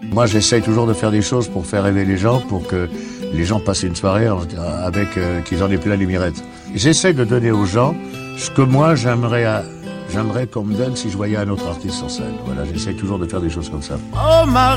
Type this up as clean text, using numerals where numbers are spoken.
Moi, j'essaye toujours de faire des choses pour faire rêver les gens, pour que les gens passent une soirée avec qu'ils en aient plein les mirettes. J'essaie de donner aux gens ce que moi j'aimerais qu'on me donne si je voyais un autre artiste sur scène. Voilà, j'essaie toujours de faire des choses comme ça. Oh Marie.